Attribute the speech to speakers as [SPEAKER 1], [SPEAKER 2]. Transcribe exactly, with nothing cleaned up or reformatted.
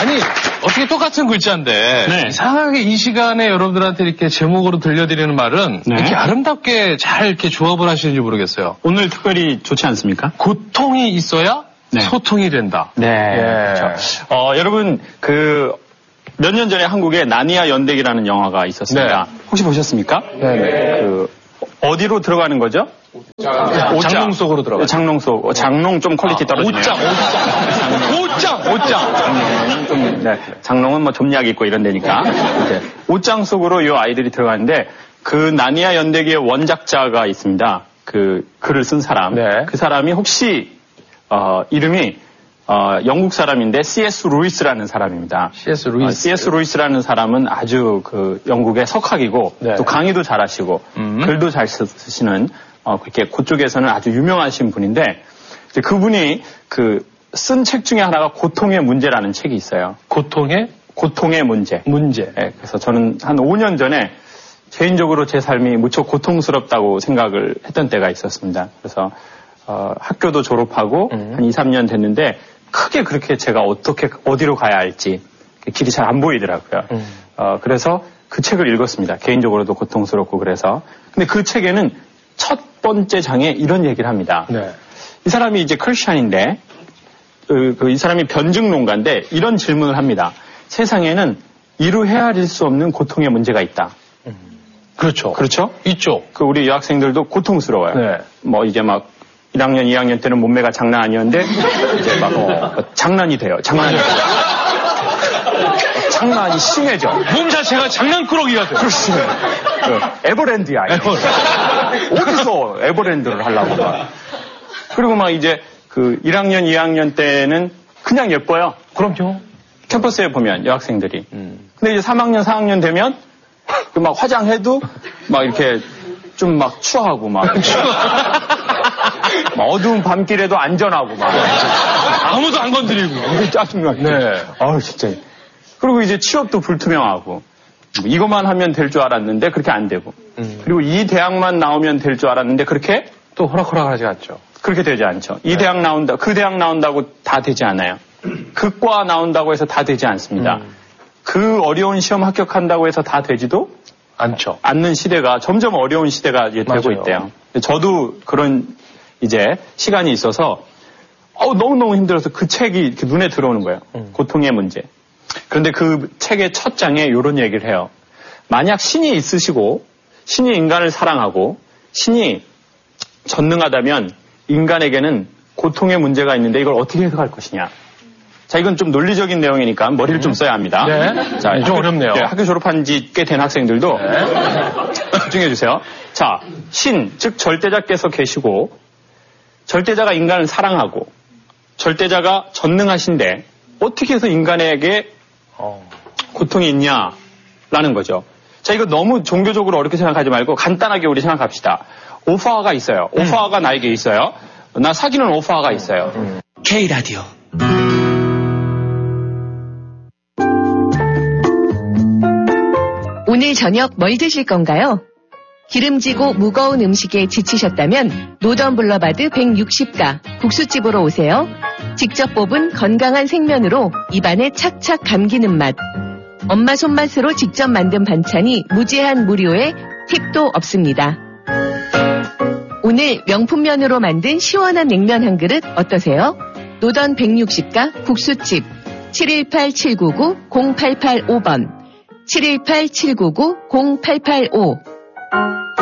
[SPEAKER 1] 아니, 어떻게 똑같은 글자인데
[SPEAKER 2] 네.
[SPEAKER 1] 이상하게 이 시간에 여러분들한테 이렇게 제목으로 들려드리는 말은
[SPEAKER 2] 네.
[SPEAKER 1] 이렇게 아름답게 잘 이렇게 조합을 하시는지 모르겠어요.
[SPEAKER 2] 오늘 특별히 좋지 않습니까?
[SPEAKER 1] 고통이 있어야
[SPEAKER 2] 네.
[SPEAKER 1] 소통이 된다.
[SPEAKER 2] 네.
[SPEAKER 1] 예.
[SPEAKER 2] 그렇죠. 어, 여러분, 그, 몇 년 전에 한국에 나니아 연대기라는 영화가 있었습니다.
[SPEAKER 1] 네.
[SPEAKER 2] 혹시 보셨습니까?
[SPEAKER 1] 네네.
[SPEAKER 2] 그, 어디로 들어가는 거죠?
[SPEAKER 1] 장, 장롱 속으로 들어가.
[SPEAKER 2] 장롱 속. 어, 장롱 좀 퀄리티 떨어지네요.
[SPEAKER 1] 옷장, 옷장. 옷장, 옷장.
[SPEAKER 2] 장롱은 좀, 네. 장롱은 뭐 좀약 있고 이런 데니까. 이제 옷장 속으로 이 아이들이 들어가는데 그 나니아 연대기의 원작자가 있습니다. 그 글을 쓴 사람.
[SPEAKER 1] 네.
[SPEAKER 2] 그 사람이 혹시 어, 이름이 어, 영국 사람인데 씨에스 루이스라는 사람입니다.
[SPEAKER 1] 씨에스 루이스.
[SPEAKER 2] 어, 씨에스 루이스라는 사람은 아주 그 영국의 석학이고
[SPEAKER 1] 네.
[SPEAKER 2] 또 강의도 잘하시고
[SPEAKER 1] 음.
[SPEAKER 2] 글도 잘 쓰시는 어, 그렇게 그쪽에서는 아주 유명하신 분인데 이제 그분이 그 쓴 책 중에 하나가 고통의 문제라는 책이 있어요.
[SPEAKER 1] 고통의
[SPEAKER 2] 고통의 문제.
[SPEAKER 1] 문제.
[SPEAKER 2] 네, 그래서 저는 한 오 년 전에 개인적으로 제 삶이 무척 고통스럽다고 생각을 했던 때가 있었습니다. 그래서 어, 학교도 졸업하고
[SPEAKER 1] 음.
[SPEAKER 2] 한 이, 삼 년 됐는데 크게 그렇게 제가 어떻게 어디로 가야 할지 길이 잘 안 보이더라고요.
[SPEAKER 1] 음.
[SPEAKER 2] 어, 그래서 그 책을 읽었습니다. 개인적으로도 고통스럽고 그래서. 근데 그 책에는 첫 번째 장에 이런 얘기를 합니다.
[SPEAKER 1] 네.
[SPEAKER 2] 이 사람이 이제 크리스찬인데 그, 그 이 사람이 변증론가인데 이런 질문을 합니다. 세상에는 이루 헤아릴 수 없는 고통의 문제가 있다.
[SPEAKER 1] 음. 그렇죠.
[SPEAKER 2] 그렇죠?
[SPEAKER 1] 있죠.
[SPEAKER 2] 그 우리 여학생들도 고통스러워요.
[SPEAKER 1] 네.
[SPEAKER 2] 뭐 이제 막 일 학년, 이 학년 때는 몸매가 장난 아니었는데 이제 막 어, 장난이 돼요. 장난이 돼요. 장난이 심해져.
[SPEAKER 1] 몸 자체가 장난꾸러기가 돼요.
[SPEAKER 2] 그렇습니다. 그 에버랜드야.
[SPEAKER 1] 에버랜드.
[SPEAKER 2] 어디서 에버랜드를 하려고 막. 그리고 막 이제 그 일 학년, 이 학년 때는 그냥 예뻐요.
[SPEAKER 1] 그럼요.
[SPEAKER 2] 캠퍼스에 보면 여학생들이.
[SPEAKER 1] 음.
[SPEAKER 2] 근데 이제 삼 학년, 사 학년 되면 그 막 화장해도 막 이렇게 좀 막 추하고 막. 막 어두운 밤길에도 안전하고 막.
[SPEAKER 1] 아무도 안 건드리고.
[SPEAKER 2] 짜증나게.
[SPEAKER 1] 네.
[SPEAKER 2] 아우 진짜. 그리고 이제 취업도 불투명하고 이것만 하면 될 줄 알았는데 그렇게 안 되고.
[SPEAKER 1] 음.
[SPEAKER 2] 그리고 이 대학만 나오면 될 줄 알았는데 그렇게
[SPEAKER 1] 또 호락호락하지 않죠.
[SPEAKER 2] 그렇게 되지 않죠. 이
[SPEAKER 1] 네.
[SPEAKER 2] 대학 나온다, 그 대학 나온다고 다 되지 않아요. 그 과 나온다고 해서 다 되지 않습니다.
[SPEAKER 1] 음.
[SPEAKER 2] 그 어려운 시험 합격한다고 해서 다 되지도
[SPEAKER 1] 않죠.
[SPEAKER 2] 않는 시대가 점점 어려운 시대가 이제 되고
[SPEAKER 1] 맞아요.
[SPEAKER 2] 있대요. 저도 그런 이제 시간이 있어서 어우, 너무너무 힘들어서 그 책이 이렇게 눈에 들어오는 거예요.
[SPEAKER 1] 음.
[SPEAKER 2] 고통의 문제. 그런데 그 책의 첫 장에 이런 얘기를 해요. 만약 신이 있으시고 신이 인간을 사랑하고 신이 전능하다면 인간에게는 고통의 문제가 있는데 이걸 어떻게 해석할 것이냐. 자, 이건 좀 논리적인 내용이니까 머리를 좀 써야 합니다.
[SPEAKER 1] 네.
[SPEAKER 2] 자,
[SPEAKER 1] 좀 어렵네요.
[SPEAKER 2] 네, 학교 졸업한 지 꽤 된 학생들도
[SPEAKER 1] 네.
[SPEAKER 2] 집중해 주세요. 자, 신, 즉 절대자께서 계시고 절대자가 인간을 사랑하고 절대자가 전능하신데 어떻게 해서 인간에게
[SPEAKER 1] 어.
[SPEAKER 2] 고통이 있냐라는 거죠. 자, 이거 너무 종교적으로 어렵게 생각하지 말고 간단하게 우리 생각합시다. 오파가 있어요. 오파가 음. 나에게 있어요. 나 사귀는 오파가 있어요.
[SPEAKER 1] 음.
[SPEAKER 3] K라디오.
[SPEAKER 4] 오늘 저녁 뭘 드실 건가요? 기름지고 무거운 음식에 지치셨다면 노던 블러바드 백육십 가 국수집으로 오세요. 직접 뽑은 건강한 생면으로 입안에 착착 감기는 맛. 엄마 손맛으로 직접 만든 반찬이 무제한 무료에 팁도 없습니다. 오늘 명품면으로 만든 시원한 냉면 한 그릇 어떠세요? 노던 백육십 가 국수집 칠일팔 칠구구 공팔팔오 번 칠일팔 칠구구 공팔팔오